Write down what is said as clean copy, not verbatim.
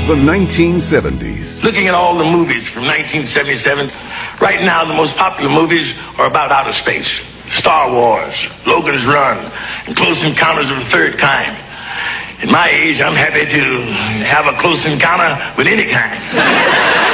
the 1970s. Looking at all the movies from 1977, right now the most popular movies are about outer space. Star Wars, Logan's Run, and Close Encounters of the Third Kind. At my age, I'm happy to have a close encounter with any kind.